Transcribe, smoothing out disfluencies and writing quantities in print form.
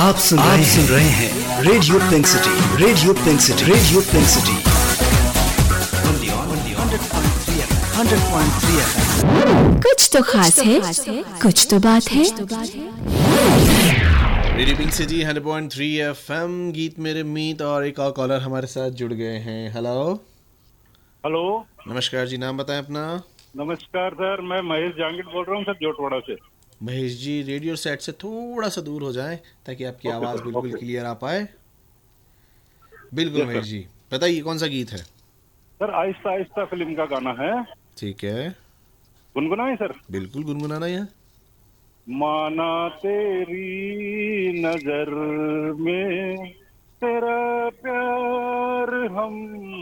आप सुन रहे हैं radio pink city, radio pink city, radio pink city 100.3 FM। कुछ तो खास है, कुछ तो बात है। रेडियो पिंक सिटी 100.3 FM, गीत मेरे मीत। और एक और कॉलर हमारे साथ जुड़ गए हैं। हेलो हेलो, नमस्कार जी, नाम बताएं अपना। नमस्कार सर, मैं महेश जांगिड बोल रहा हूँ सर, जोटवाड़ा से। महेश जी, रेडियो सेट से थोड़ा सा दूर हो जाएं ताकि आपकी आवाज़ सर, बिल्कुल ओके। क्लियर आ पाए। बिल्कुल यस महेश सर। जी, बताइए कौन सा गीत है। सर आहिस्ता आहिस्ता फिल्म का गाना है, ठीक है, गुनगुनाए सर। बिल्कुल गुनगुनाना है। माना तेरी नजर में तेरा प्यार हम